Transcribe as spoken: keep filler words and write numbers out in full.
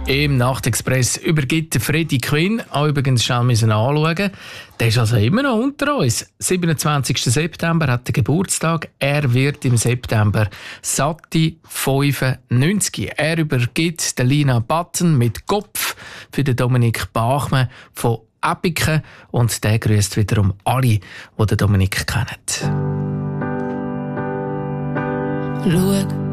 im Nachtexpress übergibt Freddy Quinn. Auch übrigens schnell müssen anschauen. Der ist also immer noch unter uns. siebenundzwanzigsten September hat er Geburtstag. Er wird im September satte fünfundneunzig. Er übergibt der Lina Button mit Kopf für den Dominik Bachmann von Epiken. Und der grüßt wiederum alle, die den Dominik kennen. Schau.